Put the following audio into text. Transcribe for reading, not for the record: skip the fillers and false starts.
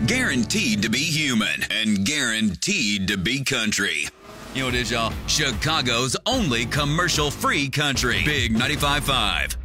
Guaranteed to be human and guaranteed to be country. You know what it is, y'all? Chicago's only commercial-free country. Big 95.5.